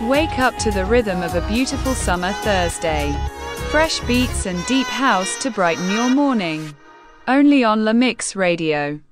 Wake up to the rhythm of a beautiful summer Thursday. Fresh beats and deep house to brighten your morning. Only on La Mix Radio.